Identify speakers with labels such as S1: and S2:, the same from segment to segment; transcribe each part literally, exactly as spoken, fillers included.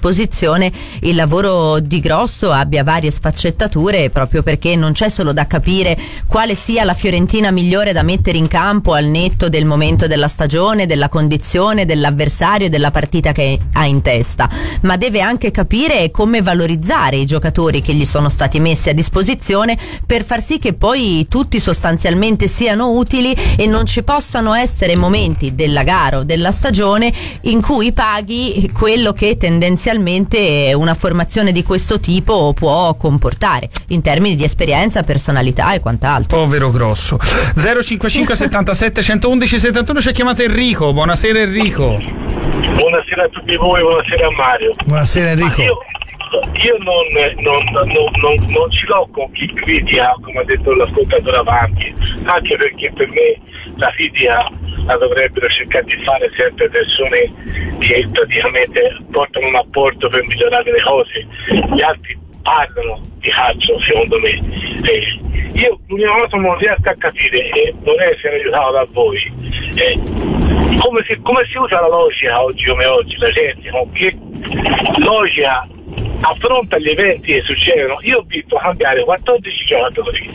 S1: disposizione, il lavoro di Grosso abbia varie sfaccettature, proprio perché non c'è solo da capire quale sia la Fiorentina migliore da mettere in campo al netto del momento della stagione, della condizione, dell'avversario e della partita che ha in testa, ma deve anche capire come valorizzare i giocatori che gli sono stati messi a disposizione per far sì che poi tutti sostanzialmente siano utili e non ci possano essere momenti della gara o della stagione in cui paghi quello che tendenzialmente una formazione di questo tipo può comportare in termini di esperienza, personalità e quant'altro.
S2: Povero Grosso. zero cinquantacinque settantasette centoudici settantuno, c'è chiamato Enrico. Buonasera Enrico.
S3: Buonasera a tutti voi, buonasera a Mario.
S4: Buonasera Enrico.
S3: Io, io non, non, non, non, non ci l'ho con chi critica, come ha detto l'ascoltatore avanti, anche perché per me la critica la dovrebbero cercare di fare sempre persone che praticamente portano un apporto per migliorare le cose. Gli altri parlano di calcio, secondo me. Eh, io l'unica cosa non riesco a capire, e vorrei essere aiutato da voi, eh, come, si, come si usa la logica oggi come oggi, la gente, con che logica affronta gli eventi che succedono. Io ho visto cambiare quattordici giocatori,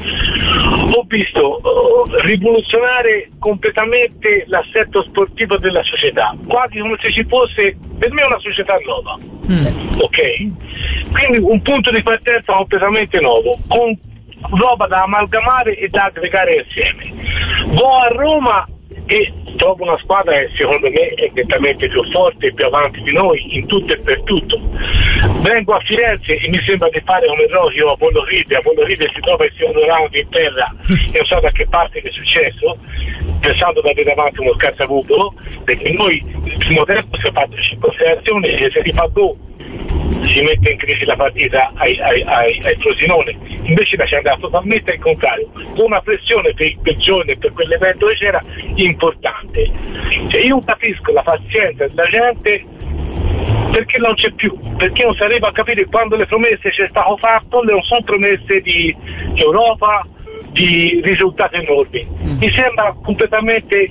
S3: ho visto uh, rivoluzionare completamente l'assetto sportivo della società, quasi come se ci fosse per me una società nuova. Mm. Ok? Quindi un punto di partenza completamente nuovo, con roba da amalgamare e da aggregare insieme. Vo a Roma e trovo una squadra che secondo me è nettamente più forte e più avanti di noi in tutto e per tutto. Vengo a Firenze e mi sembra di fare come Rocky o Apollo Creed. Apollo Creed si trova il secondo round in terra e non so da che parte che è successo, pensando di avere davanti uno scarsaculo, perché noi nel primo tempo si è fatto cinque azioni e se si fa gol si mette in crisi la partita ai, ai, ai, ai Frosinone. Invece da ci è andato totalmente al contrario, con una pressione per quel giorno e per quell'evento che c'era importante. Cioè, io non capisco la pazienza della gente perché non c'è più, perché non si arriva a capire quando le promesse c'è stato fatto, non sono promesse di Europa, di risultati enormi. Mi sembra completamente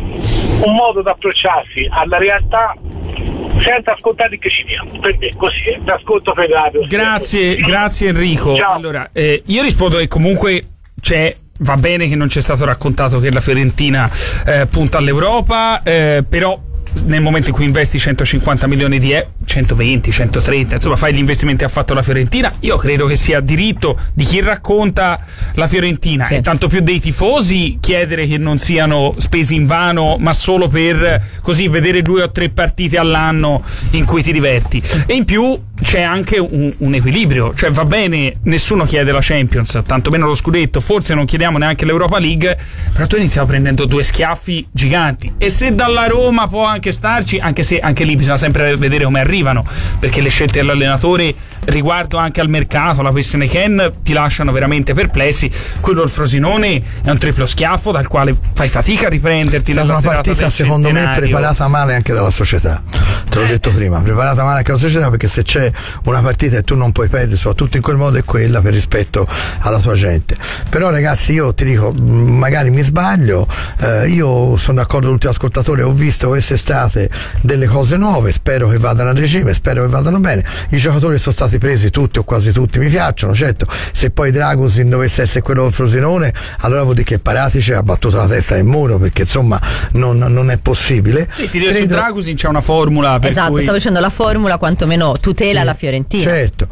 S3: un modo di approcciarsi alla realtà senza ascoltare che ci diamo. Per me così è, ti ascolto per radio.
S2: Grazie, grazie Enrico.
S3: Ciao.
S2: Allora, eh, io rispondo che comunque c'è, va bene che non c'è stato raccontato che la Fiorentina eh, punta all'Europa, eh, però nel momento in cui investi centocinquanta milioni di euro, centoventi, centotrenta, insomma fai gli investimenti che ha fatto la Fiorentina, io credo che sia diritto di chi racconta la Fiorentina, sì, e tanto più dei tifosi, chiedere che non siano spesi in vano, ma solo per così vedere due o tre partite all'anno in cui ti diverti. E in più c'è anche un, un equilibrio, cioè va bene, nessuno chiede la Champions, tantomeno lo scudetto, forse non chiediamo neanche l'Europa League, però tu iniziamo prendendo due schiaffi giganti, e se dalla Roma può anche starci, anche se anche lì bisogna sempre vedere come arrivano, perché le scelte dell'allenatore riguardo anche al mercato, la questione Ken, ti lasciano veramente perplessi. Quello del Frosinone è un triplo schiaffo dal quale fai fatica a riprenderti.
S4: È stata una partita secondo me preparata male anche dalla società, te l'ho eh. detto prima, preparata male anche dalla società, perché se c'è una partita e tu non puoi perdere soprattutto in quel modo è quella, per rispetto alla tua gente. Però ragazzi, io ti dico, magari mi sbaglio, eh, io sono d'accordo con l'ultimo ascoltatore, ho visto quest'estate delle cose nuove, spero che vadano a regime, spero che vadano bene. I giocatori sono stati presi tutti o quasi tutti, mi piacciono, certo, se poi Dragusin dovesse essere quello del Frosinone, allora vuol dire che Paratici ha battuto la testa nel muro, perché insomma non, non è possibile.
S2: Sì, ti direi Credo... su Dragusin c'è una formula per
S1: esatto,
S2: cui...
S1: stavo dicendo la formula quantomeno tutela, sì, la Fiorentina,
S4: certo,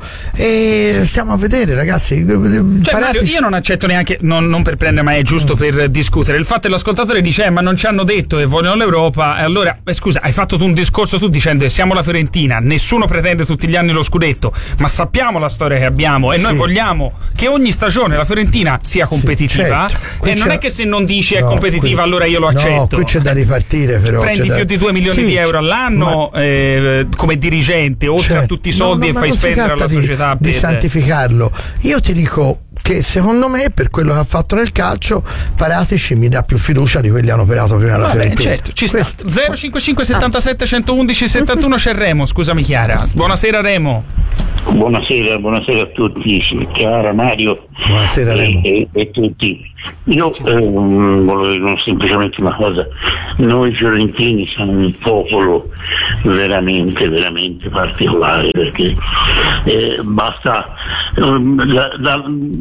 S4: e stiamo a vedere ragazzi,
S2: cioè,
S4: Paratici...
S2: Mario, io non accetto neanche, non, non per prendere, ma è giusto mm. per discutere il fatto che l'ascoltatore dice eh, ma non ci hanno detto che vogliono l'Europa, e allora eh, scusa, hai fatto tu un discorso tu dicendo che siamo la Fiorentina, nessuno pretende tutti gli anni lo scudetto, ma sappiamo la storia che abbiamo e sì, noi vogliamo che ogni stagione la Fiorentina sia competitiva, sì, certo. E non è che se non dici no, è competitiva qui, allora io lo accetto.
S4: No, qui c'è da ripartire, però
S2: prendi più
S4: da...
S2: di due milioni sì, di euro all'anno ma... eh, come dirigente, oltre certo. a tutti i soldi, no, no, e fai spendere alla
S4: di,
S2: società
S4: di
S2: per...
S4: santificarlo. Io ti dico che secondo me, per quello che ha fatto nel calcio, Paratici mi dà più fiducia di quelli che hanno operato prima alla Fiorentina.
S2: Certo, ci sta. zero cinquantacinque settantasette centoudici settantuno c'è Remo, scusami Chiara. Buonasera Remo.
S5: Buonasera, buonasera a tutti, Chiara, Mario.
S4: Buonasera
S5: e, e, e tutti. Io eh, volevo dire semplicemente una cosa: noi fiorentini siamo un popolo veramente, veramente particolare, perché eh, basta, eh, da, da,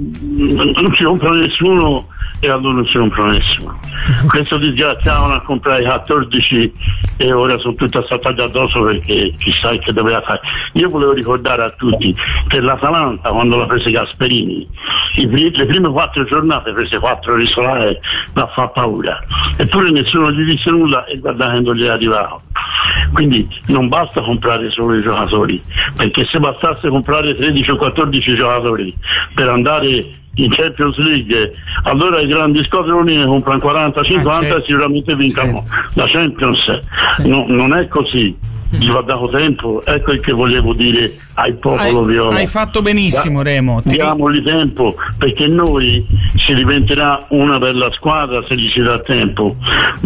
S5: non ci compra nessuno e allora non ci compra nessuno. Questo disgraziavano a comprare quattordici e ora sono tutti assaltati addosso perché chissà che doveva fare. Io volevo ricordare a tutti che l'Atalanta, quando la prese Gasperini, i, le prime quattro giornate prese quattro risolari, ma fa paura, eppure nessuno gli disse nulla e guardate non gli è arrivato. Quindi non basta comprare solo i giocatori, perché se bastasse comprare tredici o quattordici giocatori per andare in Champions League, allora i grandi squadroni ne comprano quaranta cinquanta ah, certo. e sicuramente vincano sì. la Champions. Sì. No, non è così. Gli va dato tempo, ecco il che volevo dire al popolo
S2: hai,
S5: viola.
S2: Hai fatto benissimo, Remo.
S5: Diamogli tempo, perché noi si diventerà una bella squadra se gli si dà tempo,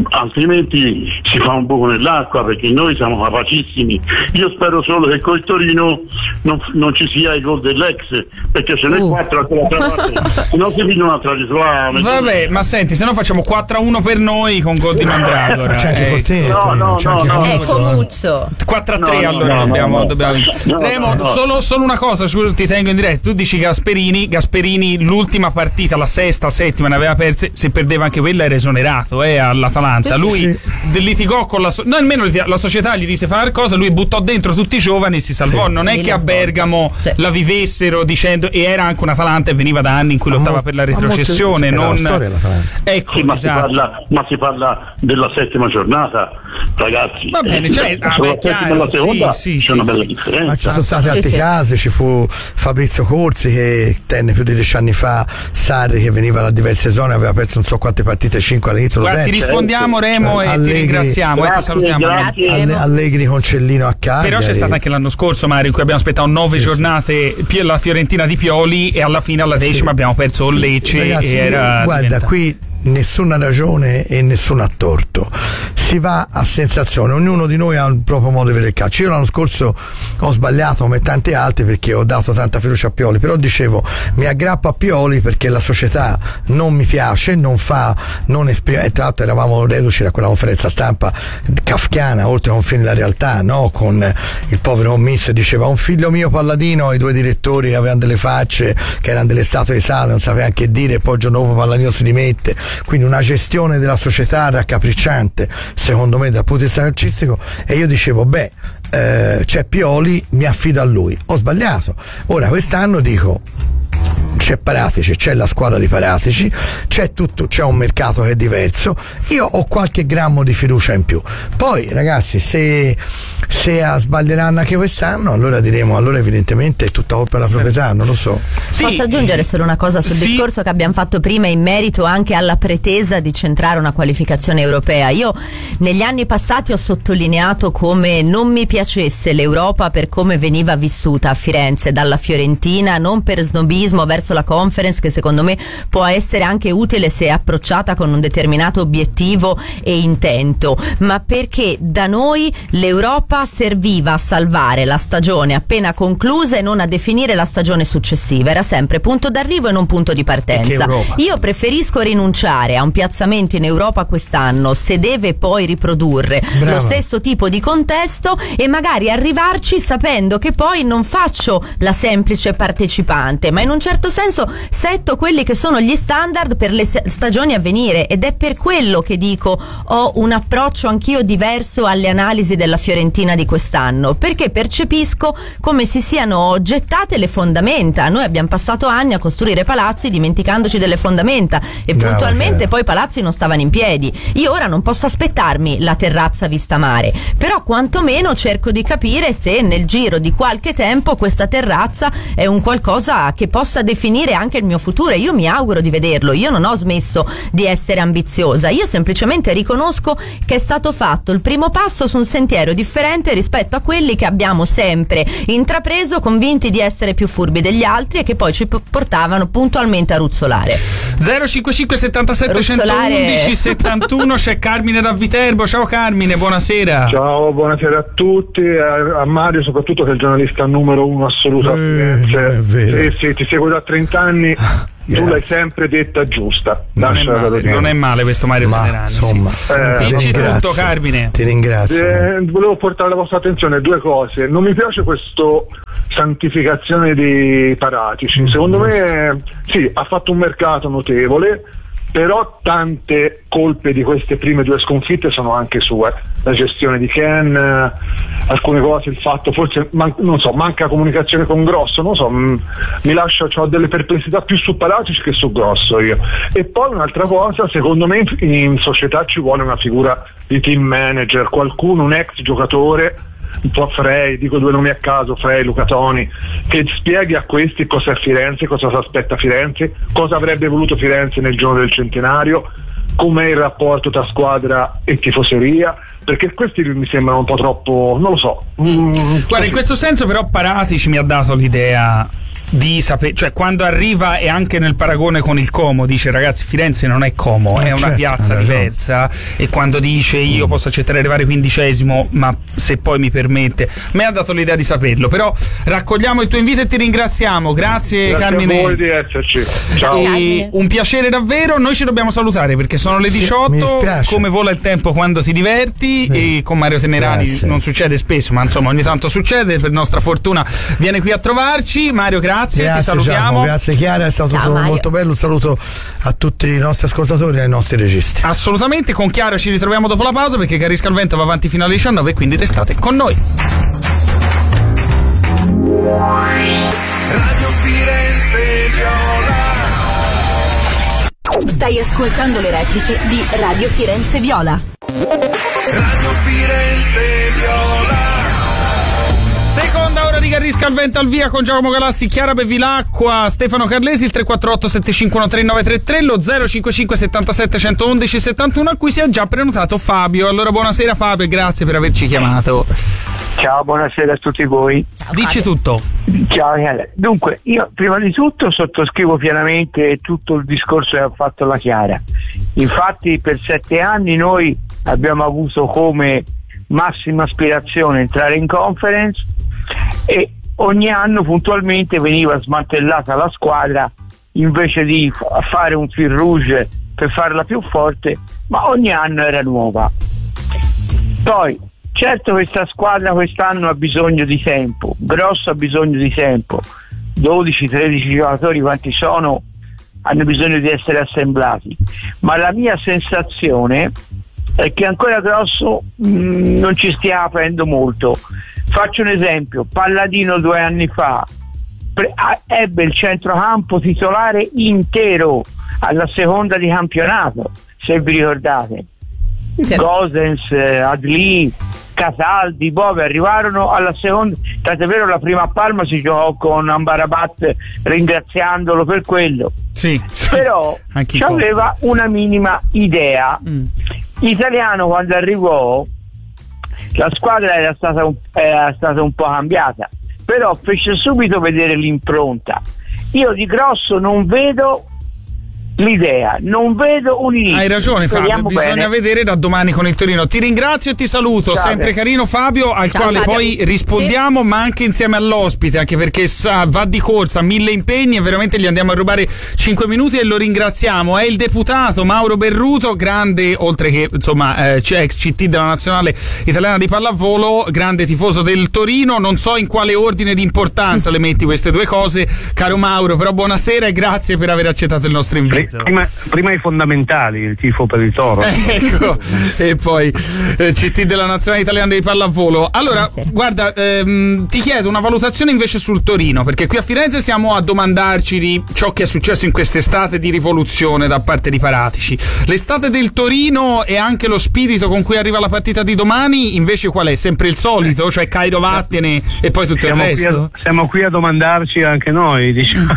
S5: altrimenti si fa un buco nell'acqua, perché noi siamo capacissimi. Io spero solo che col Torino non, non ci sia il gol dell'ex, perché se noi uh. quattro a quella parte, se no si vince un'altra risolva.
S2: Vabbè, ma senti, se no facciamo quattro a uno per noi con gol di Mandragora.
S4: C'è anche Forteto.
S5: No, no, no, no.
S1: Ecco Muzzo.
S2: quattro a tre
S5: no,
S2: allora
S5: no,
S2: dobbiamo,
S5: no,
S2: dobbiamo...
S5: no,
S2: Remo,
S5: no, no.
S2: Solo, solo una cosa, ti tengo in diretta. Tu dici Gasperini, Gasperini l'ultima partita, la sesta, settima, ne aveva perse, se perdeva anche quella era esonerato eh, all'Atalanta. Lui sì. litigò con la so- no, almeno la società gli disse fare qualcosa, lui buttò dentro tutti i giovani e si salvò. Sì. Non è che a Bergamo sì. la vivessero dicendo, e era anche un Atalanta e veniva da anni in cui lottava mo- per la retrocessione. Non... Ecco,
S5: sì, ma,
S2: esatto.
S5: si parla, ma si parla della settima giornata, ragazzi.
S2: Va bene, cioè,
S5: eh,
S2: ah,
S5: sulla
S2: beh,
S5: settima e la seconda
S2: sì, sì,
S5: c'è
S2: sì,
S5: una bella
S2: sì.
S5: differenza.
S4: Ma ci sono stati altri
S1: sì, sì.
S4: casi, ci fu Fabrizio Corsi che tenne più di dieci anni fa, Sarri che veniva da diverse zone, aveva perso non so quante partite, cinque all'inizio.
S2: Guarda, ti rispondiamo Remo e
S4: Allegri,
S2: ti ringraziamo
S5: grazie,
S2: e ti salutiamo.
S1: Grazie.
S4: Alle, Allegri con Cellino a Cagliari.
S2: Però c'è stato anche l'anno scorso, Mario, in cui abbiamo aspettato nove sì, giornate sì. la Fiorentina di Pioli e alla fine alla decima sì. abbiamo perso il Lecce.
S4: Ragazzi,
S2: e era
S4: guarda,
S2: diventato...
S4: qui nessuna ragione e nessuno ha torto, si va a sensazione, ognuno di noi ha il proprio modo di vedere il calcio. Io l'anno scorso ho sbagliato come tanti altri perché ho dato tanta fiducia a Pioli, però dicevo mi aggrappo a Pioli perché la società non mi piace, non fa, non esprime, e tra l'altro eravamo reduci da quella conferenza stampa kafkiana, oltre confini la realtà, no? Con il povero commisso diceva un figlio mio Palladino, i due direttori avevano delle facce che erano delle statue di sale, non sapeva anche dire, e poi il giorno dopo Palladino si dimette. Quindi una gestione della società raccapricciante secondo me dal punto di vista calcistico, e io dicevo beh eh, c'è Pioli, mi affido a lui. Ho sbagliato. Ora quest'anno dico c'è Paratici, c'è la squadra di Paratici, c'è tutto, c'è un mercato che è diverso, io ho qualche grammo di fiducia in più. Poi ragazzi, se se sbaglieranno anche quest'anno, allora diremo allora evidentemente è tutta colpa della sì. proprietà, non lo so.
S1: Sì. Posso aggiungere solo una cosa sul sì. discorso che abbiamo fatto prima in merito anche alla pretesa di centrare una qualificazione europea. Io negli anni passati ho sottolineato come non mi piacesse l'Europa per come veniva vissuta a Firenze dalla Fiorentina, non per snobismo verso la Conference, che secondo me può essere anche utile se approcciata con un determinato obiettivo e intento, ma perché da noi l'Europa serviva a salvare la stagione appena conclusa e non a definire la stagione successiva, era sempre punto d'arrivo e non punto di partenza. Io preferisco rinunciare a un piazzamento in Europa quest'anno se deve poi riprodurre Brava. lo stesso tipo di contesto e magari arrivarci sapendo che poi non faccio la semplice partecipante, ma in un certo senso setto quelli che sono gli standard per le stagioni a venire, ed è per quello che dico ho un approccio anch'io diverso alle analisi della Fiorentina di quest'anno, perché percepisco come si siano gettate le fondamenta. Noi abbiamo passato anni a costruire palazzi dimenticandoci delle fondamenta e Bravo, puntualmente che... poi i palazzi non stavano in piedi. Io ora non posso aspettarmi la terrazza vista mare, però quantomeno cerco di capire se nel giro di qualche tempo questa terrazza è un qualcosa che possa definire anche il mio futuro. Io mi auguro di vederlo, io non ho smesso di essere ambiziosa, io semplicemente riconosco che è stato fatto il primo passo su un sentiero differente differente rispetto a quelli che abbiamo sempre intrapreso, convinti di essere più furbi degli altri e che poi ci portavano puntualmente a ruzzolare.
S2: zero cinquantacinque settantasette centoundici settantuno, c'è Carmine da Viterbo. Ciao Carmine, buonasera.
S6: Ciao, buonasera a tutti, a, a Mario soprattutto, che è il giornalista numero uno assoluto.
S4: Eh, è vero.
S6: Sì, sì, ti seguo da trenta anni. Tu l'hai sempre detta giusta.
S2: Non è, male, non è male questo Mario Venerani.
S4: Insomma,
S2: sì.
S6: eh,
S2: dici tutto, Carmine.
S4: Ti ringrazio.
S6: Eh, volevo portare la vostra attenzione a due cose. Non mi piace questo santificazione dei Paratici. Secondo me sì, ha fatto un mercato notevole, però tante colpe di queste prime due sconfitte sono anche sue. La gestione di Ken, eh, alcune cose, il fatto forse man- non so, manca comunicazione con Grosso, non so, mh, mi lascia, ho delle perplessità più su Paratici che su Grosso io. E poi un'altra cosa, secondo me in, in società ci vuole una figura di team manager, qualcuno, un ex giocatore, un po' Frey, dico due nomi a caso, Frey, Luca Toni, che spieghi a questi cosa è Firenze, cosa si aspetta Firenze, cosa avrebbe voluto Firenze nel giorno del centenario, com'è il rapporto tra squadra e tifoseria, perché questi mi sembrano un po' troppo, non lo so. Mm,
S2: Guarda, in questo senso però Paratici mi ha dato l'idea di sapere, cioè quando arriva e anche nel paragone con il Como dice ragazzi Firenze non è Como, è una
S4: certo,
S2: piazza diversa, e quando dice io posso accettare di arrivare quindicesimo ma se poi mi permette, mi ha dato l'idea di saperlo. Però raccogliamo il tuo invito e ti ringraziamo, grazie,
S6: grazie
S2: Carmine,
S6: a voi di esserci. Ciao.
S2: E un piacere davvero. Noi ci dobbiamo salutare perché sono le diciotto, come vola il tempo quando ti diverti, e con Mario Tenerani grazie. Non succede spesso, ma insomma ogni tanto succede, per nostra fortuna viene qui a trovarci. Mario, grazie. Grazie, ti salutiamo.
S4: Giamo, grazie Chiara, è stato
S1: Ciao,
S4: molto bello. Un saluto a tutti i nostri ascoltatori e ai nostri registi.
S2: Assolutamente, con Chiara ci ritroviamo dopo la pausa perché Carisca il Vento va avanti fino alle diciannove e quindi restate con noi.
S7: Radio Firenze Viola.
S8: Stai ascoltando le repliche di Radio Firenze Viola.
S7: Radio Firenze Viola.
S2: Seconda ora di Carisca al Vento al via con Giacomo Galassi, Chiara Bevilacqua, Stefano Carlesi, il tre quattro otto sette cinque uno tre nove tre tre, lo zero cinque cinque settantasette centoundici settantuno, a cui si è già prenotato Fabio. Allora buonasera Fabio e grazie per averci chiamato.
S9: Ciao, buonasera a tutti voi.
S2: Dici tutto.
S9: Ciao. Dunque, io prima di tutto sottoscrivo pienamente tutto il discorso che ha fatto la Chiara. Infatti per sette anni noi abbiamo avuto come massima aspirazione entrare in conference e ogni anno puntualmente veniva smantellata la squadra invece di f- fare un fil rouge per farla più forte, ma ogni anno era nuova. Poi certo questa squadra quest'anno ha bisogno di tempo, Grosso ha bisogno di tempo, dodici tredici giocatori quanti sono hanno bisogno di essere assemblati, ma la mia sensazione è che ancora Grosso mh, non ci stia aprendo molto. Faccio un esempio: Palladino due anni fa pre- a- ebbe il centrocampo titolare intero alla seconda di campionato, se vi ricordate. Sì. Gosens, eh, Adli, Cataldi, Bove arrivarono alla seconda, tanto è vero la prima a Parma si giocò con Ambarabat ringraziandolo per quello.
S2: Sì,
S9: però aveva una minima idea. Mm. Italiano quando arrivò la squadra era stata un, era stata un po' cambiata, però fece subito vedere l'impronta. Io di Grosso non vedo l'idea, non vedo un inizio.
S2: Hai ragione Fabio,
S9: Speriamo
S2: bisogna
S9: bene.
S2: vedere da domani con il Torino. Ti ringrazio e ti saluto.
S9: Ciao,
S2: sempre carino Fabio, al
S1: Ciao,
S2: quale
S1: Fabio.
S2: poi rispondiamo, sì, ma anche insieme all'ospite, anche perché sa, va di corsa, mille impegni e veramente gli andiamo a rubare cinque minuti e lo ringraziamo. È il deputato Mauro Berruto, grande, oltre che insomma eh, c'è ex C T della nazionale italiana di pallavolo, grande tifoso del Torino. Non so in quale ordine di importanza le metti queste due cose, caro Mauro, però buonasera e grazie per aver accettato il nostro invito.
S10: Prima, prima i fondamentali, il tifo per il Toro.
S2: Ecco, e poi eh, C T della nazionale italiana di pallavolo. Allora, guarda, ehm, ti chiedo una valutazione invece sul Torino, perché qui a Firenze siamo a domandarci di ciò che è successo in quest'estate di rivoluzione da parte di Paratici. L'estate del Torino e anche lo spirito con cui arriva la partita di domani, invece qual è? Sempre il solito? Cioè Cairo vattene e poi tutto
S10: siamo
S2: il resto?
S10: Qui a, siamo qui a domandarci anche noi, diciamo.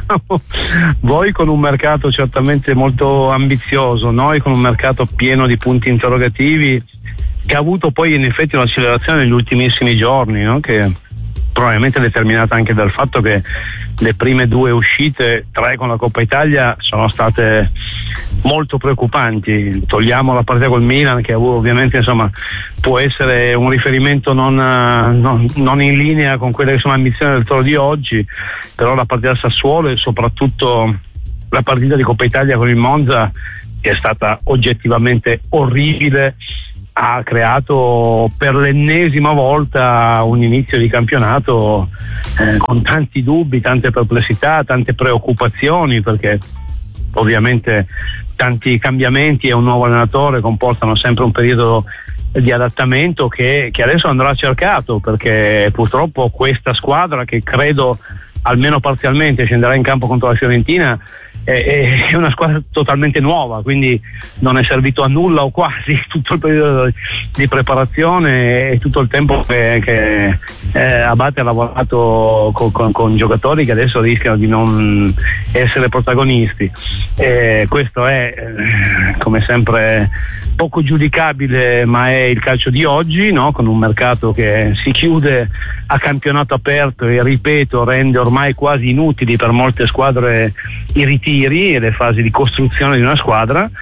S10: Voi con un mercato certamente molto ambizioso, noi con un mercato pieno di punti interrogativi che ha avuto poi in effetti un'accelerazione negli ultimissimi giorni, no? Che probabilmente è determinata anche dal fatto che le prime due uscite, tre con la Coppa Italia, sono state molto preoccupanti. Togliamo la partita col Milan, che ovviamente insomma può essere un riferimento non, non, non in linea con quelle che sono le ambizioni del Toro di oggi, però la partita del Sassuolo e soprattutto la partita di Coppa Italia con il Monza, che è stata oggettivamente orribile, ha creato per l'ennesima volta un inizio di campionato eh, con tanti dubbi, tante perplessità, tante preoccupazioni, perché ovviamente tanti cambiamenti e un nuovo allenatore comportano sempre un periodo di adattamento che, che adesso andrà cercato, perché purtroppo questa squadra, che credo almeno parzialmente scenderà in campo contro la Fiorentina, è, è una squadra totalmente nuova, quindi non è servito a nulla o quasi tutto il periodo di preparazione e tutto il tempo che, che eh, Abate ha lavorato con, con, con giocatori che adesso rischiano di non essere protagonisti. Eh, questo è eh, come sempre poco giudicabile, ma è il calcio di oggi, no? Con un mercato che si chiude a campionato aperto e, ripeto, rende ormai quasi inutili per molte squadre i ritiri e le fasi di costruzione di una squadra,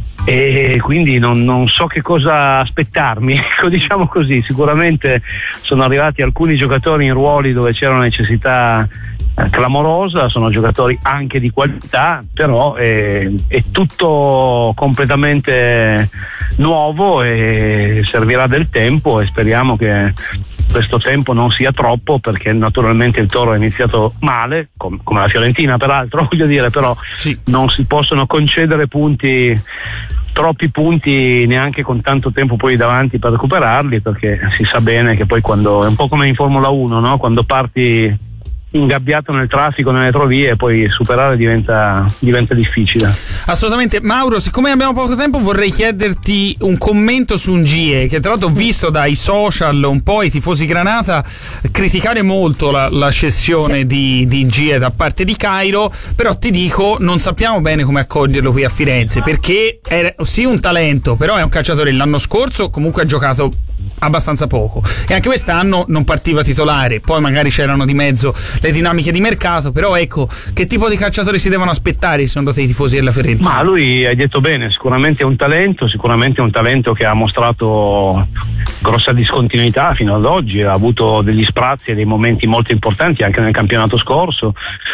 S10: e quindi non, non so che cosa aspettarmi, ecco, diciamo così. Sicuramente sono arrivati alcuni giocatori in ruoli dove c'era una necessità clamorosa, sono giocatori anche di qualità, però è, è tutto completamente nuovo e servirà del tempo, e speriamo che questo tempo non sia troppo, perché naturalmente il Toro ha iniziato male, com- come la Fiorentina peraltro, voglio dire, però
S2: sì,
S10: non si possono concedere punti, troppi punti, neanche con tanto tempo poi davanti per recuperarli, perché si sa bene che poi, quando è un po' come in Formula uno, no? Quando parti ingabbiato nel traffico, nelle retrovie, poi superare diventa, diventa difficile.
S2: Assolutamente. Mauro, siccome abbiamo poco tempo, vorrei chiederti un commento su un G I E, che tra l'altro ho visto dai social un po' i tifosi Granata criticare molto la, la cessione sì. di, di G I E da parte di Cairo, però ti dico, non sappiamo bene come accoglierlo qui a Firenze, perché è sì un talento, però è un calciatore, l'anno scorso comunque ha giocato abbastanza poco e anche quest'anno non partiva titolare, poi magari c'erano di mezzo le dinamiche di mercato, però ecco, che tipo di calciatori si devono aspettare secondo te i tifosi della Fiorentina?
S10: Ma lui, hai detto bene, sicuramente è un talento, sicuramente è un talento che ha mostrato grossa discontinuità fino ad oggi, ha avuto degli sprazzi e dei momenti molto importanti anche nel campionato scorso,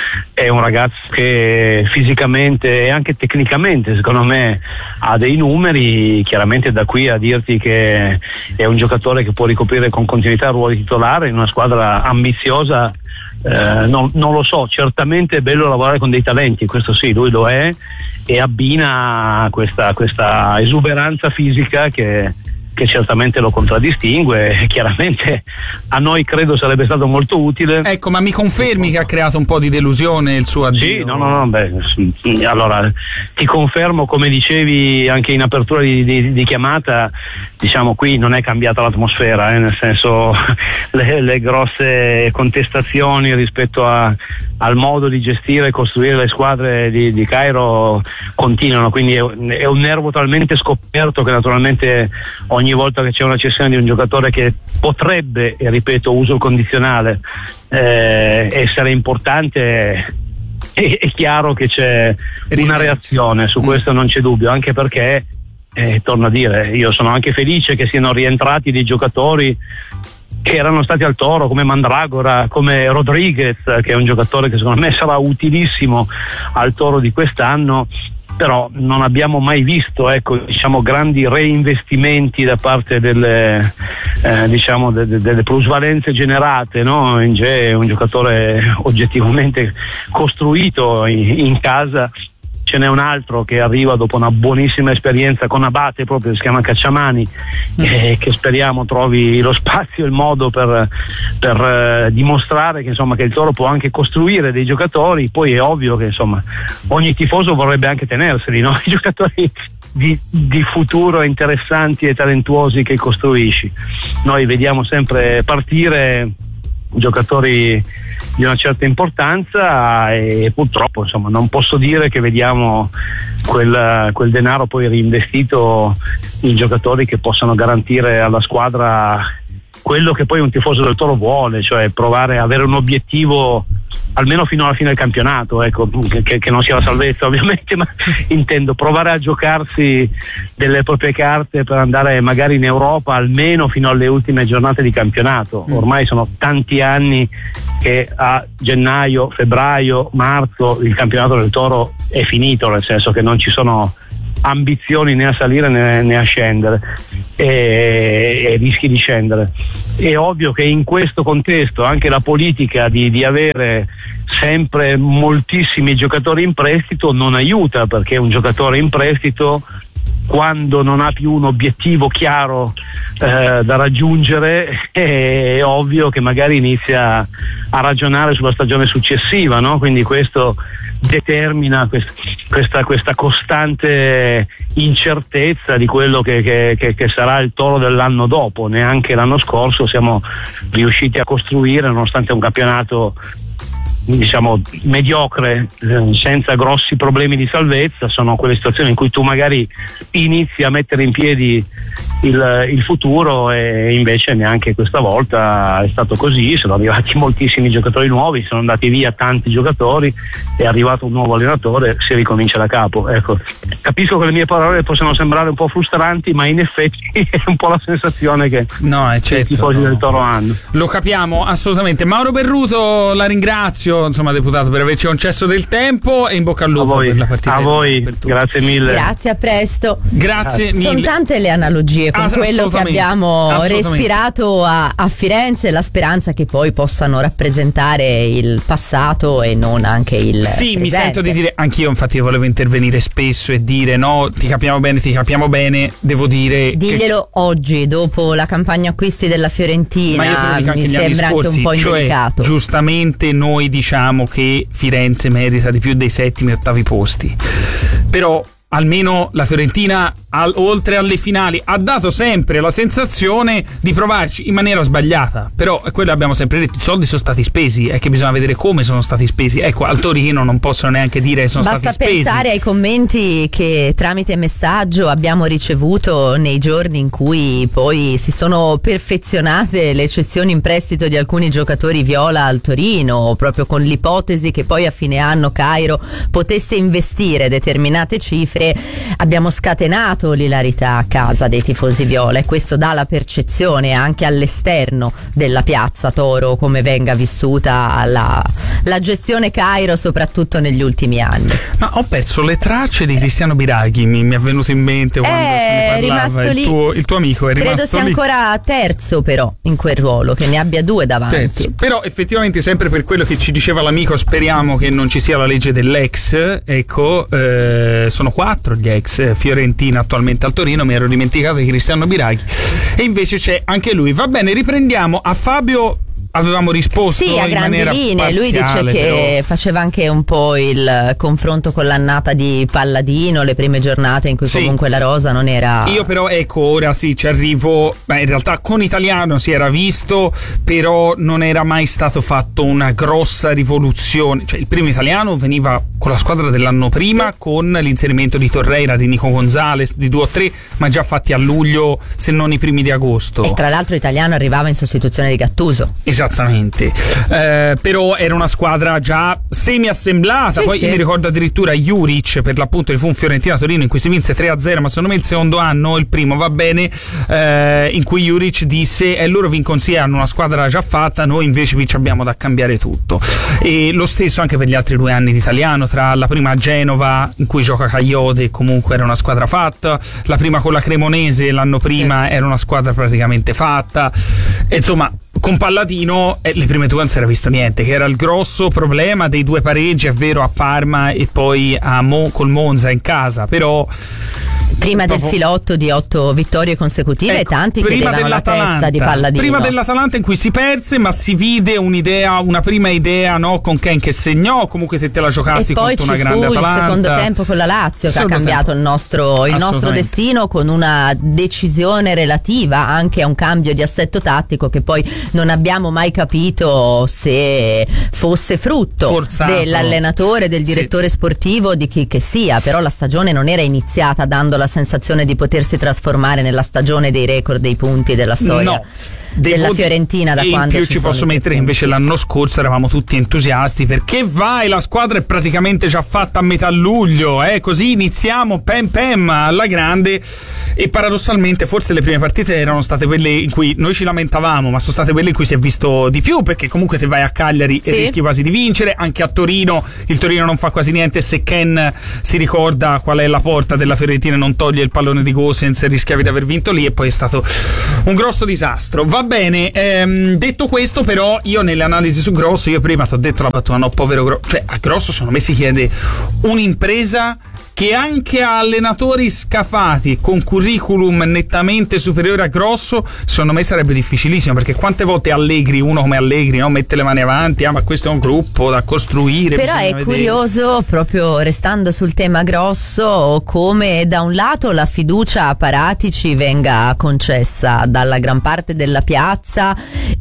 S10: è un ragazzo che fisicamente e anche tecnicamente secondo me ha dei numeri, chiaramente da qui a dirti che è un giocatore che può ricoprire con continuità il ruolo di titolare in una squadra ambiziosa, eh, non, non lo so. Certamente è bello lavorare con dei talenti, questo sì, lui lo è, e abbina questa, questa esuberanza fisica che che certamente lo contraddistingue, e chiaramente a noi credo sarebbe stato molto utile.
S2: Ecco, ma mi confermi che ha creato un po' di delusione il suo addio?
S10: Sì, no, no, no, beh, allora ti confermo, come dicevi anche in apertura di, di, di chiamata, diciamo qui non è cambiata l'atmosfera, eh, nel senso le, le grosse contestazioni rispetto a, al modo di gestire e costruire le squadre di, di Cairo continuano, quindi è, è un nervo talmente scoperto che naturalmente ogni ogni volta che c'è una cessione di un giocatore che potrebbe, e ripeto, uso il condizionale, eh, essere importante, è, è chiaro che c'è una reazione, su questo non c'è dubbio, anche perché, eh, torno a dire, io sono anche felice che siano rientrati dei giocatori che erano stati al Toro, come Mandragora, come Rodriguez, che è un giocatore che secondo me sarà utilissimo al Toro di quest'anno, però non abbiamo mai visto, ecco, diciamo, grandi reinvestimenti da parte delle, eh, diciamo, de, de, delle plusvalenze generate, no? Nge è un giocatore oggettivamente costruito in, in casa. Ce n'è un altro che arriva dopo una buonissima esperienza con Abate, proprio, si chiama Cacciamani, eh, che speriamo trovi lo spazio e il modo per, per eh, dimostrare che, insomma, che il Toro può anche costruire dei giocatori. Poi è ovvio che, insomma, ogni tifoso vorrebbe anche tenerseli, no? I giocatori di, di futuro interessanti e talentuosi che costruisci. Noi vediamo sempre partire giocatori di una certa importanza e purtroppo, insomma, non posso dire che vediamo quel, quel denaro poi reinvestito i giocatori che possano garantire alla squadra quello che poi un tifoso del Toro vuole, cioè provare a avere un obiettivo almeno fino alla fine del campionato, ecco, che, che non sia la salvezza ovviamente, ma intendo provare a giocarsi delle proprie carte per andare magari in Europa almeno fino alle ultime giornate di campionato. Ormai sono tanti anni che a gennaio, febbraio, marzo il campionato del Toro è finito, nel senso che non ci sono ambizioni né a salire né, né a scendere e, e rischi di scendere. È ovvio che in questo contesto anche la politica di, di avere sempre moltissimi giocatori in prestito non aiuta, perché un giocatore in prestito, quando non ha più un obiettivo chiaro eh, da raggiungere, è ovvio che magari inizia a ragionare sulla stagione successiva, no? Quindi questo determina quest- questa, questa costante incertezza di quello che, che, che, che sarà il Toro dell'anno dopo. Neanche l'anno scorso siamo riusciti a costruire, nonostante un campionato diciamo mediocre, eh, senza grossi problemi di salvezza. Sono quelle situazioni in cui tu magari inizi a mettere in piedi il, il futuro, e invece neanche questa volta è stato così. Sono arrivati moltissimi giocatori nuovi, sono andati via tanti giocatori, è arrivato un nuovo allenatore, si ricomincia da capo. Ecco, capisco che le mie parole possono sembrare un po' frustranti, ma in effetti è un po' la sensazione che,
S2: no, è certo,
S10: i tifosi
S2: no.
S10: del Toro hanno.
S2: Lo capiamo assolutamente. Mauro Berruto, la ringrazio, insomma, deputato, per averci concesso del tempo, e in bocca al lupo per la partita.
S10: A voi, grazie mille.
S1: Grazie, a presto.
S2: Grazie mille.
S1: Sono tante le analogie con
S2: Ah,
S1: quello che abbiamo respirato a, a Firenze, la speranza che poi possano rappresentare il passato e non anche il
S2: sì,
S1: presente.
S2: Mi sento di dire, anch'io infatti volevo intervenire spesso e dire no, ti capiamo bene, ti capiamo bene, devo dire
S1: diglielo che... oggi, dopo la campagna acquisti della Fiorentina, mi sembra anche un po' indelicato.
S2: Cioè, giustamente noi diciamo che Firenze merita di più dei settimi e ottavi posti, però almeno la Fiorentina, al, oltre alle finali, ha dato sempre la sensazione di provarci in maniera sbagliata. Però quello abbiamo sempre detto, i soldi sono stati spesi, è che bisogna vedere come sono stati spesi. Ecco, al Torino non possono neanche dire sono
S1: Basta
S2: stati spesi.
S1: Basta pensare ai commenti che tramite messaggio abbiamo ricevuto nei giorni in cui poi si sono perfezionate le cessioni in prestito di alcuni giocatori viola al Torino, proprio con l'ipotesi che poi a fine anno Cairo potesse investire determinate cifre. Abbiamo scatenato l'ilarità a casa dei tifosi viola, e questo dà la percezione anche all'esterno della piazza Toro come venga vissuta la, la gestione Cairo, soprattutto negli ultimi anni.
S2: Ma ho perso le tracce di Cristiano Biraghi, mi, mi è venuto in mente quando
S1: è
S2: se ne parlava.
S1: Rimasto
S2: il,
S1: lì.
S2: Tuo, il tuo amico è
S1: Credo
S2: rimasto
S1: sia
S2: lì.
S1: ancora terzo però in quel ruolo, che ne abbia due davanti.
S2: Terzo. Però effettivamente, sempre per quello che ci diceva l'amico, speriamo che non ci sia la legge dell'ex. Ecco, eh, sono quattro gli ex Fiorentina attualmente al Torino, mi ero dimenticato di Cristiano Biraghi, e invece c'è anche lui. Va bene, riprendiamo. A Fabio avevamo risposto
S1: sì, a
S2: in
S1: grandi
S2: maniera
S1: linee. Lui dice che
S2: però...
S1: faceva anche un po' il confronto con l'annata di Palladino, le prime giornate in cui sì. comunque la rosa non era.
S2: Io però ecco, ora sì ci arrivo. Beh, in realtà con Italiano si era visto, però non era mai stato fatto una grossa rivoluzione. Cioè il primo Italiano veniva con la squadra dell'anno prima, sì. con l'inserimento di Torreira, di Nico Gonzalez, di due o tre, ma già fatti a luglio, se non i primi di agosto.
S1: E tra l'altro Italiano arrivava in sostituzione di Gattuso.
S2: Esattamente, eh, però era una squadra già semi-assemblata. Sì, poi sì. mi ricordo addirittura Juric, per l'appunto che fu un Fiorentina-Torino in cui si vinse tre a zero, ma secondo me il secondo anno, il primo va bene, eh, in cui Juric disse e eh, loro vincono sì, hanno una squadra già fatta, noi invece vi ci abbiamo da cambiare tutto. E lo stesso anche per gli altri due anni di Italiano, tra la prima a Genova in cui gioca Cagliote, comunque era una squadra fatta, la prima con la Cremonese l'anno prima sì. era una squadra praticamente fatta, e insomma con Palladino eh, le prime due non si era visto niente, che era il grosso problema dei due pareggi, è vero, a Parma e poi a Mo- col Monza in casa, però
S1: prima del filotto di otto vittorie consecutive, ecco, e tanti chiedevano la testa di Palladino.
S2: Prima dell'Atalanta in cui si perse, ma si vide un'idea, una prima idea, no, con Ken che segnò, comunque se te la giocassi contro una grande Atalanta.
S1: E poi ci fu il secondo tempo con la Lazio che ha cambiato il nostro, il nostro destino, con una decisione relativa anche a un cambio di assetto tattico che poi non abbiamo mai capito se fosse frutto Forzato. dell'allenatore, del direttore sì. sportivo, di chi che sia, però la stagione non era iniziata dando la la sensazione di potersi trasformare nella stagione dei record dei punti della storia
S2: no.
S1: della
S2: Devo,
S1: Fiorentina da
S2: e
S1: quando
S2: in più ci posso mettere che invece l'anno scorso eravamo tutti entusiasti perché vai, la squadra è praticamente già fatta a metà luglio, eh, così iniziamo pem pem alla grande. E paradossalmente forse le prime partite erano state quelle in cui noi ci lamentavamo, ma sono state quelle in cui si è visto di più, perché comunque te vai a Cagliari sì. e rischi quasi di vincere. Anche a Torino il Torino non fa quasi niente, se Ken si ricorda qual è la porta della Fiorentina e non toglie il pallone di Gosens rischiavi di aver vinto lì, e poi è stato un grosso disastro. Va bene, ehm, detto questo, però io nelle analisi su Grosso, io prima ti ho detto la battuta, no, povero Grosso, cioè a Grosso secondo me si chiede un'impresa che anche a allenatori scafati con curriculum nettamente superiore a Grosso secondo me sarebbe difficilissimo, perché quante volte Allegri, uno come Allegri, no, mette le mani avanti, ah ma questo è un gruppo da costruire.
S1: Però è vedere. Curioso, proprio restando sul tema Grosso, come da un lato la fiducia a Paratici venga concessa dalla gran parte della piazza,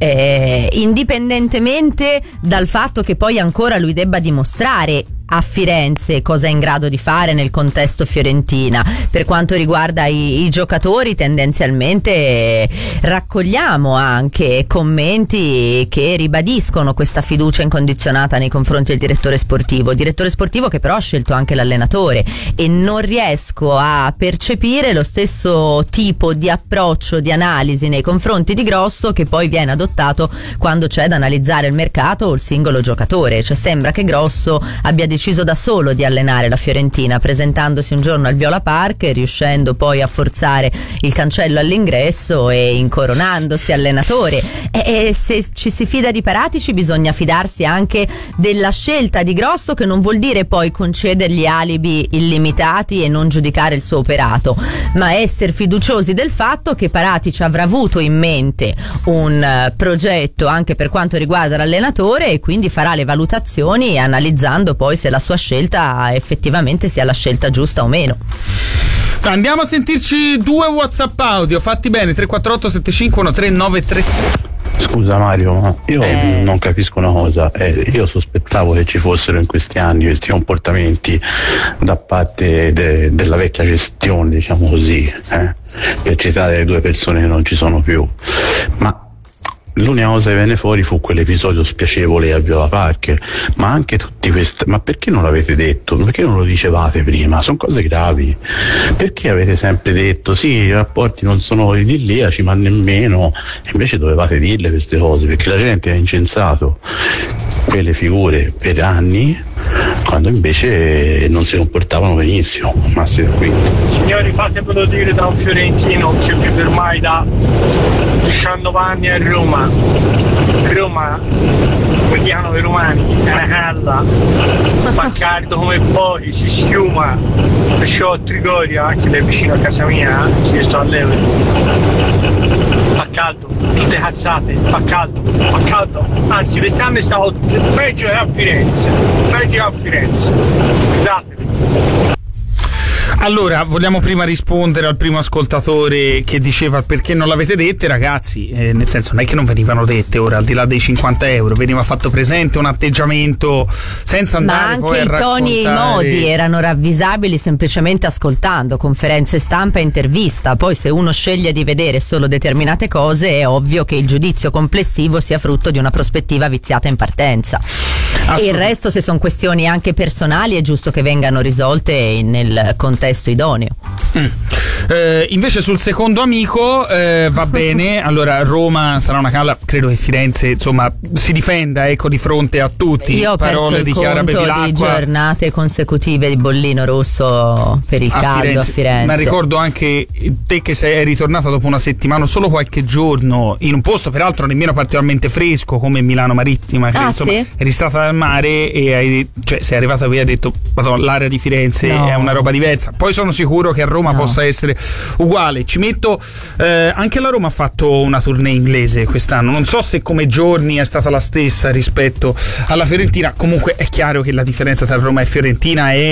S1: eh, indipendentemente dal fatto che poi ancora lui debba dimostrare a Firenze cosa è in grado di fare nel contesto fiorentina. Per quanto riguarda i, i giocatori, tendenzialmente raccogliamo anche commenti che ribadiscono questa fiducia incondizionata nei confronti del direttore sportivo, direttore sportivo che però ha scelto anche l'allenatore, e non riesco a percepire lo stesso tipo di approccio, di analisi nei confronti di Grosso che poi viene adottato quando c'è da analizzare il mercato o il singolo giocatore. Cioè sembra che Grosso abbia deciso da solo di allenare la Fiorentina, presentandosi un giorno al Viola Park e riuscendo poi a forzare il cancello all'ingresso e incoronandosi allenatore. E, e se ci si fida di Paratici bisogna fidarsi anche della scelta di Grosso, che non vuol dire poi concedergli alibi illimitati e non giudicare il suo operato, ma essere fiduciosi del fatto che Paratici avrà avuto in mente un uh, progetto anche per quanto riguarda l'allenatore, e quindi farà le valutazioni analizzando poi se la sua scelta effettivamente sia la scelta giusta o meno.
S2: Andiamo a sentirci due WhatsApp audio fatti bene. Tre quattro otto sette cinque uno tre nove tre.
S11: Scusa Mario, io eh. non capisco una cosa, eh, io sospettavo che ci fossero in questi anni questi comportamenti da parte de, della vecchia gestione, diciamo così, eh, per citare due persone che non ci sono più, ma l'unica cosa che venne fuori fu quell'episodio spiacevole a Viola Park, ma anche tutti questi, ma perché non l'avete detto? Perché non lo dicevate prima? Sono cose gravi. Perché avete sempre detto sì, i rapporti non sono idilliaci, ma nemmeno, invece dovevate dirle queste cose, perché la gente ha incensato quelle figure per anni quando invece non si comportavano benissimo. Massimo qui.
S12: Signori, fatemelo dire da un fiorentino che vive ormai da diciannove anni a Roma. Roma, come dicono i romani, è una calla, fa caldo come poi, si schiuma, perciò a Trigoria, anche lì vicino a casa mia, che io sto all'Euro, fa caldo, tutte cazzate, fa caldo, fa caldo, anzi quest'anno è stato peggio che a Firenze, peggio a Firenze, fidatevi.
S2: Allora, vogliamo prima rispondere al primo ascoltatore che diceva perché non l'avete dette, ragazzi, eh, nel senso non è che non venivano dette, ora al di là dei cinquanta euro veniva fatto presente un atteggiamento senza andare poi a raccontare. Ma anche i
S1: toni e i modi erano ravvisabili semplicemente ascoltando conferenze stampa e intervista. Poi se uno sceglie di vedere solo determinate cose è ovvio che il giudizio complessivo sia frutto di una prospettiva viziata in partenza. E il resto, se sono questioni anche personali, è giusto che vengano risolte nel contesto idoneo.
S2: Mm. Eh, invece sul secondo amico eh, va bene. Allora, Roma sarà una calla, credo che Firenze insomma si difenda, ecco, di fronte a tutti.
S1: Io ho
S2: parole
S1: perso
S2: di
S1: il
S2: Chiara
S1: conto
S2: Bevilacqua
S1: di giornate consecutive di bollino rosso per il
S2: a
S1: caldo
S2: Firenze.
S1: a Firenze.
S2: Ma ricordo anche te che sei ritornata dopo una settimana, solo qualche giorno, in un posto peraltro nemmeno particolarmente fresco come Milano Marittima, che
S1: ah,
S2: insomma
S1: sì?
S2: eri stata al mare e hai, cioè, sei arrivata qui e hai detto Madonna, l'area di Firenze no. è una roba diversa. Poi sono sicuro che a Roma no. possa essere uguale. Ci metto eh, anche la Roma ha fatto una tournée inglese quest'anno, non so se come giorni è stata la stessa rispetto alla Fiorentina. Comunque è chiaro che la differenza tra Roma e Fiorentina è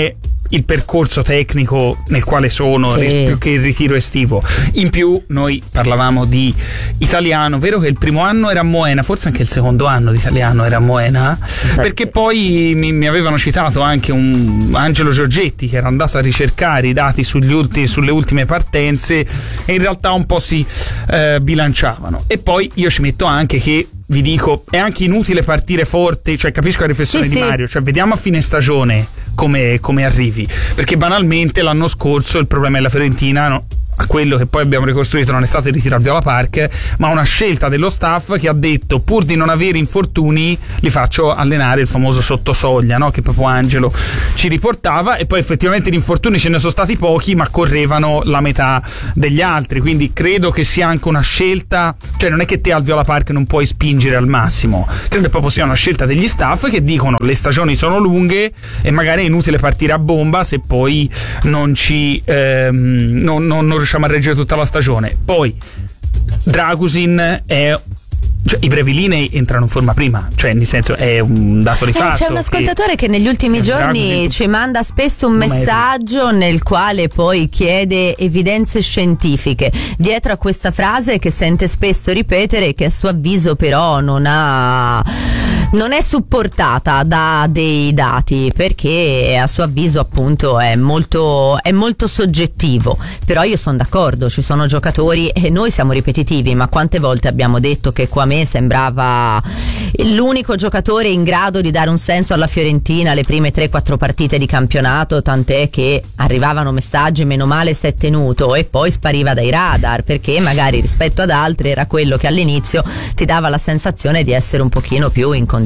S2: il percorso tecnico nel quale sono,
S1: sì.
S2: più che il ritiro estivo. In più noi parlavamo di Italiano, vero che il primo anno era a Moena, forse anche il secondo anno di Italiano era a Moena, perché poi mi, mi avevano citato anche un Angelo Giorgetti che era andato a ricercare i dati sugli ultimi, sulle ultime partenze, e in realtà un po' si eh, bilanciavano. E poi io ci metto anche che, vi dico, è anche inutile partire forte, cioè capisco la riflessione
S1: sì,
S2: di
S1: sì.
S2: Mario, cioè vediamo a fine stagione come, come arrivi, perché banalmente l'anno scorso il problema della Fiorentina, no, a quello che poi abbiamo ricostruito, non è stato il ritiro al Viola Park, ma una scelta dello staff che ha detto: pur di non avere infortuni li faccio allenare il famoso sottosoglia, no? Che proprio Angelo ci riportava, e poi effettivamente gli infortuni ce ne sono stati pochi, ma correvano la metà degli altri, quindi credo che sia anche una scelta, cioè non è che te al Viola Park non puoi spingere al massimo, credo che proprio sia una scelta degli staff che dicono: le stagioni sono lunghe e magari è inutile partire a bomba se poi non ci ehm, non, non, non riusciamo a reggere tutta la stagione. Poi Dragusin è, cioè, i brevilinei entrano in forma prima, cioè nel senso è un dato di
S1: eh,
S2: fatto.
S1: c'è un ascoltatore che, che negli ultimi giorni Dragusin ci manda spesso un messaggio nel quale poi chiede evidenze scientifiche dietro a questa frase che sente spesso ripetere, che a suo avviso però non ha non è supportata da dei dati, perché a suo avviso appunto è molto è molto soggettivo. Però io sono d'accordo, ci sono giocatori, e noi siamo ripetitivi, ma quante volte abbiamo detto che qua a me sembrava l'unico giocatore in grado di dare un senso alla Fiorentina le prime tre quattro partite di campionato, tant'è che arrivavano messaggi: meno male si è tenuto, e poi spariva dai radar, perché magari rispetto ad altri era quello che all'inizio ti dava la sensazione di essere un pochino più in condizione.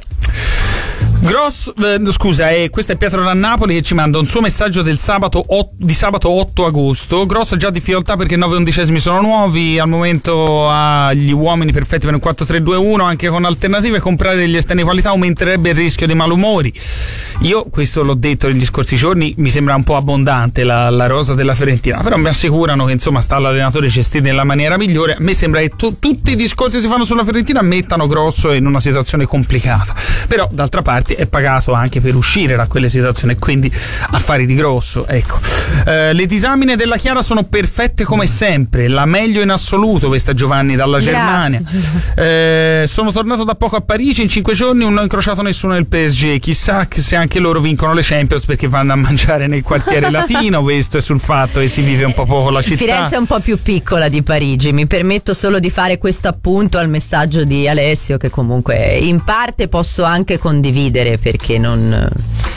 S2: Grosso, eh, scusa, eh, questo è Pietro da Napoli che ci manda un suo messaggio del sabato otto, di sabato otto agosto. Grosso ha già difficoltà perché nove undicesimi sono nuovi, al momento ha gli uomini perfetti per un quattro tre due uno, anche con alternative comprare degli esterni di qualità aumenterebbe il rischio di malumori. Io questo l'ho detto negli scorsi giorni, mi sembra un po' abbondante la, la rosa della Fiorentina, però mi assicurano che insomma sta l'allenatore gestire nella maniera migliore. A me sembra che tu, tutti i discorsi che si fanno sulla Fiorentina mettano Grosso in una situazione complicata, però d'altra parte è pagato anche per uscire da quelle situazioni, e quindi affari di Grosso, ecco. Eh, le disamine della Chiara sono perfette come sempre, la meglio in assoluto questa Giovanni dalla Germania. Eh, sono tornato da poco a Parigi, in cinque giorni non ho incrociato nessuno nel P S G, chissà se anche loro vincono le Champions perché vanno a mangiare nel quartiere latino. Questo è sul fatto che si vive un po' poco la città.
S1: Firenze è un po' più piccola di Parigi, mi permetto solo di fare questo appunto al messaggio di Alessio, che comunque in parte posso anche condividere, perché non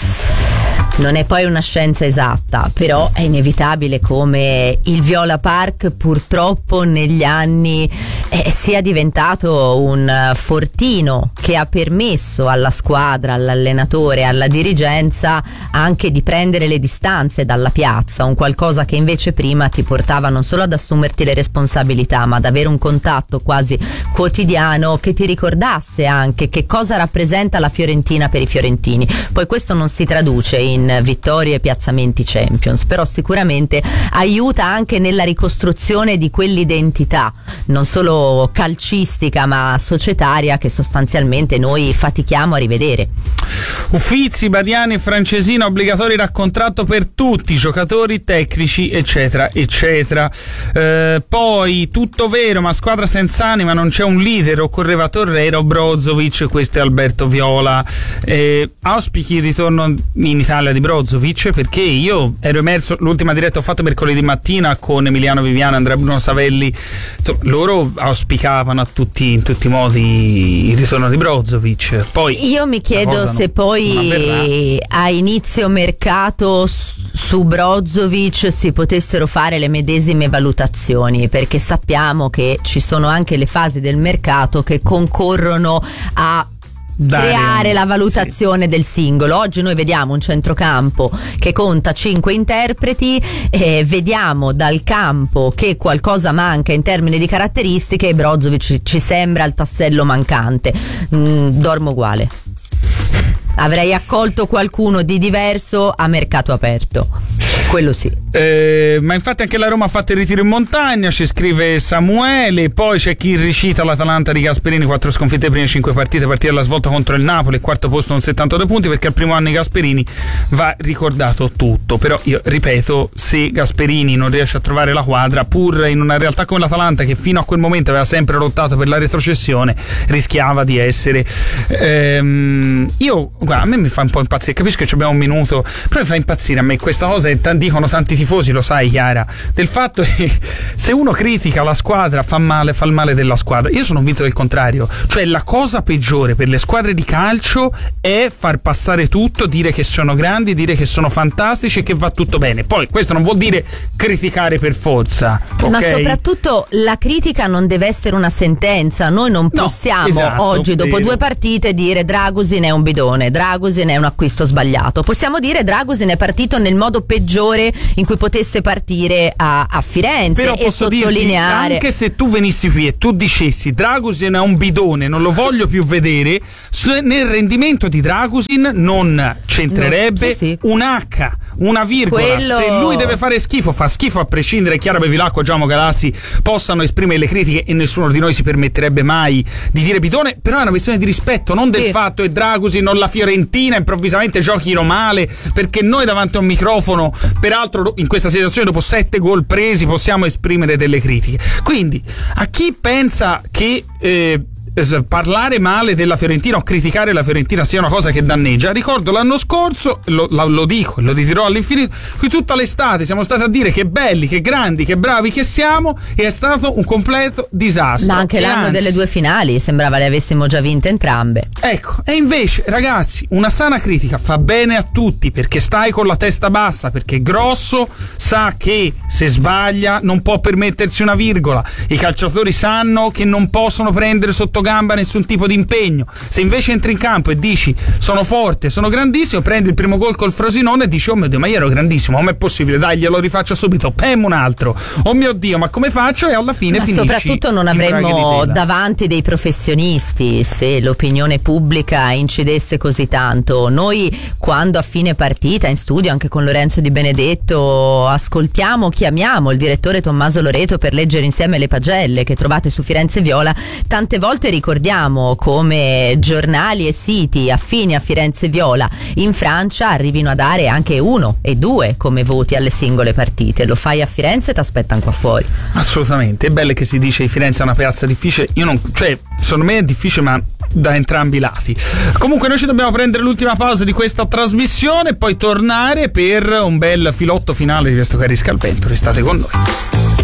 S1: non è poi una scienza esatta, però è inevitabile come il Viola Park purtroppo negli anni eh, sia diventato un fortino che ha permesso alla squadra, all'allenatore, alla dirigenza anche di prendere le distanze dalla piazza, un qualcosa che invece prima ti portava non solo ad assumerti le responsabilità, ma ad avere un contatto quasi quotidiano che ti ricordasse anche che cosa rappresenta la Fiorentina per i fiorentini. Poi questo non si traduce in vittorie e piazzamenti Champions, però sicuramente aiuta anche nella ricostruzione di quell'identità non solo calcistica ma societaria che sostanzialmente noi fatichiamo a rivedere.
S2: Uffizi, Badiani e Francesino obbligatori da contratto per tutti, giocatori, tecnici eccetera eccetera. Eh, poi tutto vero, ma squadra senza anima, non c'è un leader, occorreva Torreira, Brozovic. Questo è Alberto Viola. Eh, auspichi il ritorno in Italia di Brozovic, perché io ero emerso, l'ultima diretta ho fatto mercoledì mattina con Emiliano Viviano, Andrea Bruno Savelli, loro auspicavano a tutti, in tutti i modi il ritorno di Brozovic. Poi
S1: io mi chiedo se non, poi non a inizio mercato su Brozovic si potessero fare le medesime valutazioni, perché sappiamo che ci sono anche le fasi del mercato che concorrono a Dare creare un... la valutazione sì. del singolo. Oggi noi vediamo un centrocampo che conta cinque interpreti, e vediamo dal campo che qualcosa manca in termini di caratteristiche, e Brozovic ci sembra il tassello mancante. Mm, dormo uguale. Avrei accolto qualcuno di diverso a mercato aperto. Quello sì.
S2: Eh, ma infatti anche la Roma ha fatto il ritiro in montagna, ci scrive Samuele. Poi c'è chi ricita l'Atalanta di Gasperini, quattro sconfitte prime cinque partite, partita alla svolta contro il Napoli, quarto posto con settantadue punti, perché al primo anno di Gasperini va ricordato tutto. Però io ripeto, se Gasperini non riesce a trovare la quadra, pur in una realtà come l'Atalanta che fino a quel momento aveva sempre lottato per la retrocessione, rischiava di essere ehm, io guarda, a me mi fa un po' impazzire, capisco che abbiamo un minuto, però mi fa impazzire a me questa cosa, e t- dicono tanti tifosi, lo sai Chiara, del fatto che se uno critica la squadra fa male, fa il male della squadra. Io sono convinto del contrario, cioè la cosa peggiore per le squadre di calcio è far passare tutto, dire che sono grandi, dire che sono fantastici e che va tutto bene. Poi questo non vuol dire criticare per forza, okay?
S1: Ma soprattutto la critica non deve essere una sentenza. Noi non
S2: no,
S1: possiamo
S2: esatto,
S1: oggi dopo
S2: vero.
S1: due partite dire Dragusin è un bidone, Dragusin è un acquisto sbagliato. Possiamo dire Dragusin è partito nel modo peggiore in cui potesse partire a, a Firenze.
S2: Però
S1: e
S2: posso
S1: sottolineare
S2: dirti, anche se tu venissi qui e tu dicessi Dragusin è un bidone, non lo voglio più vedere, nel rendimento di Dragusin non c'entrerebbe
S1: no, sì, sì.
S2: un H, una virgola.
S1: Quello...
S2: Se lui deve fare schifo, fa schifo a prescindere. Chiara Bevilacqua, Giacomo Galassi possano esprimere le critiche e nessuno di noi si permetterebbe mai di dire bidone, però è una questione di rispetto, non del
S1: sì.
S2: fatto che Dragusin o la Fiorentina improvvisamente giochino male, perché noi davanti a un microfono, peraltro in questa situazione dopo sette gol presi, possiamo esprimere delle critiche. Quindi a chi pensa che eh, parlare male della Fiorentina o criticare la Fiorentina sia una cosa che danneggia, ricordo l'anno scorso, lo, lo, lo dico e lo dirò all'infinito, qui tutta l'estate siamo stati a dire che belli, che grandi, che bravi che siamo, e è stato un completo disastro.
S1: Ma anche
S2: e
S1: l'anno
S2: anzi,
S1: delle due finali sembrava le avessimo già vinte entrambe.
S2: Ecco, e invece ragazzi, una sana critica fa bene a tutti, perché stai con la testa bassa, perché Grosso sa che se sbaglia non può permettersi una virgola, i calciatori sanno che non possono prendere sotto gamba nessun tipo di impegno. Se invece entri in campo e dici sono forte, sono grandissimo, prendi il primo gol col Frosinone e dici oh mio Dio, ma io ero grandissimo, come è possibile, dai glielo rifaccio subito, pem un altro, oh mio Dio, ma come faccio? E alla fine
S1: ma
S2: finisci
S1: soprattutto non avremmo davanti dei professionisti se l'opinione pubblica incidesse così tanto. Noi quando a fine partita in studio anche con Lorenzo Di Benedetto ascoltiamo, chiamiamo il direttore Tommaso Loreto per leggere insieme le pagelle che trovate su Firenze Viola, tante volte ricordiamo come giornali e siti affini a Firenze Viola in Francia arrivino a dare anche uno e due come voti alle singole partite. Lo fai a Firenze e ti aspettano qua fuori.
S2: Assolutamente, è bello che si dice che Firenze è una piazza difficile, io non, cioè secondo me è difficile ma da entrambi i lati. Comunque noi ci dobbiamo prendere l'ultima pausa di questa trasmissione e poi tornare per un bel filotto finale di questo Carri Scalvento. Restate con noi.